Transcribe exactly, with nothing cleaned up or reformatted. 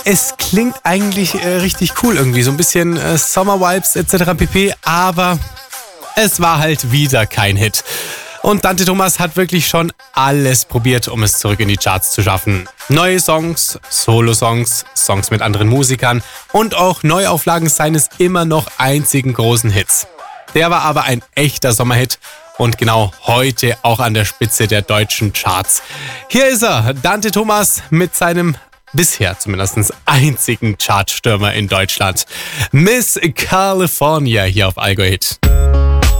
es klingt eigentlich äh, richtig cool irgendwie, so ein bisschen äh, Summer-Vibes et cetera pp, aber es war halt wieder kein Hit. Und Dante Thomas hat wirklich schon alles probiert, um es zurück in die Charts zu schaffen. Neue Songs, Solo-Songs, Songs mit anderen Musikern und auch Neuauflagen seines immer noch einzigen großen Hits. Der war aber ein echter Sommerhit und genau heute auch an der Spitze der deutschen Charts. Hier ist er, Dante Thomas mit seinem bisher zumindest einzigen Chartstürmer in Deutschland. Miss California hier auf Allgäu Hit.